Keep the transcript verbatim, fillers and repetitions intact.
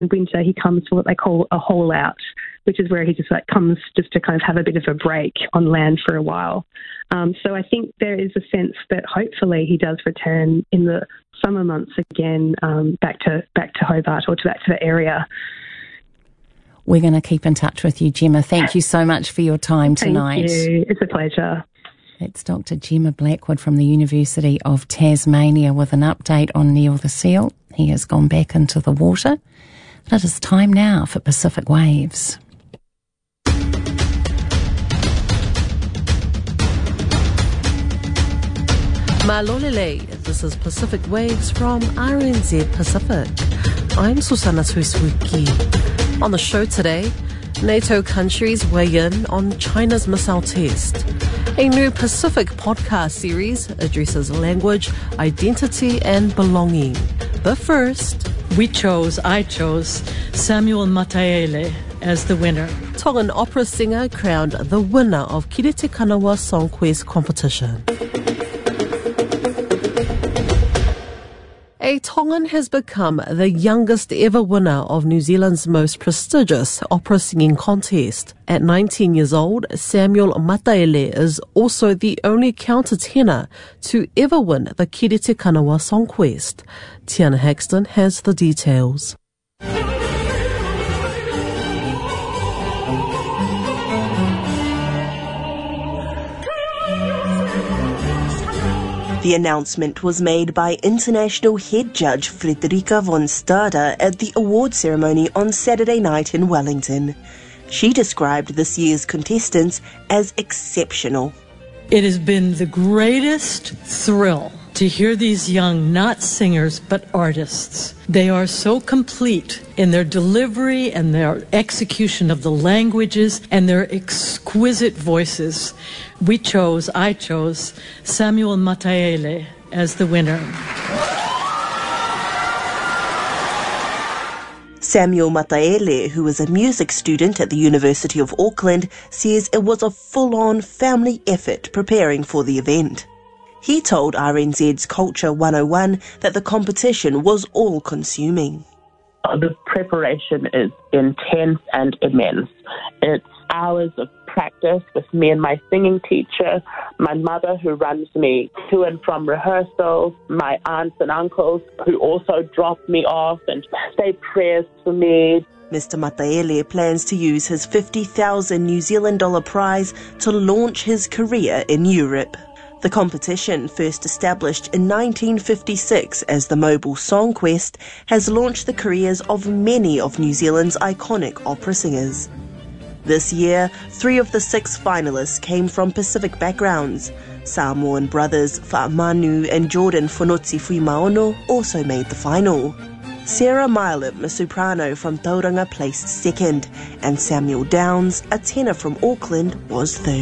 In winter, he comes for what they call a haul out, which is where he just like comes just to kind of have a bit of a break on land for a while. Um, so I think there is a sense that hopefully he does return in the summer months again, um, back to back to Hobart or to back to the area. We're going to keep in touch with you, Gemma. Thank you so much for your time tonight. Thank you. It's a pleasure. It's Doctor Gemma Blackwood from the University of Tasmania with an update on Neil the seal. He has gone back into the water. But it is time now for Pacific Waves. Malolele, this is Pacific Waves from R N Z Pacific. I'm Susanna Suisuki. On the show today, NATO countries weigh in on China's missile test. A new Pacific podcast series addresses language, identity and belonging. But first, we chose, I chose, Samuel Mataele as the winner. Tongan opera singer crowned the winner of Kiriti Kanawa Song Quest competition. A Tongan has become the youngest ever winner of New Zealand's most prestigious opera singing contest. At nineteen years old, Samuel Mataele is also the only countertenor to ever win the Kiriti Kanawa Song Quest. Tiana Haxton has the details. The announcement was made by international head judge Frederica von Stade at the award ceremony on Saturday night in Wellington. She described this year's contestants as exceptional. It has been the greatest thrill to hear these young, not singers, but artists. They are so complete in their delivery and their execution of the languages and their exquisite voices. We chose, I chose, Samuel Mataele as the winner. Samuel Mataele, who is a music student at the University of Auckland, says it was a full-on family effort preparing for the event. He told R N Z's Culture one oh one that the competition was all-consuming. The preparation is intense and immense. It's hours of practice with me and my singing teacher, my mother who runs me to and from rehearsals, my aunts and uncles who also drop me off and say prayers for me. Mister Mataele plans to use his fifty thousand New Zealand dollar prize to launch his career in Europe. The competition, first established in nineteen fifty-six as the Mobile Song Quest, has launched the careers of many of New Zealand's iconic opera singers. This year, three of the six finalists came from Pacific backgrounds. Samoan brothers Fa'amanu and Jordan Fonotsi Fuimaono also made the final. Sarah Milam, a soprano from Tauranga, placed second, and Samuel Downs, a tenor from Auckland, was third.